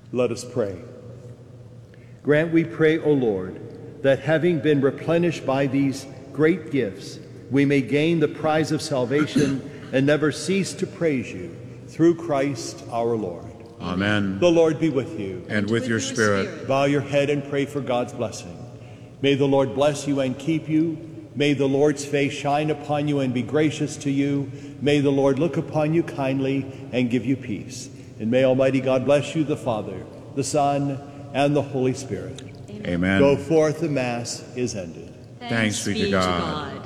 Let us pray. Grant, we pray, O Lord, that having been replenished by these great gifts, we may gain the prize of salvation and never cease to praise you, through Christ our Lord. Amen. The Lord be with you. And with your spirit. Bow your head and pray for God's blessing. May the Lord bless you and keep you. May the Lord's face shine upon you and be gracious to you. May the Lord look upon you kindly and give you peace. And may Almighty God bless you, the Father, the Son, and the Holy Spirit. Amen. Go forth, the Mass is ended. Thanks be to God.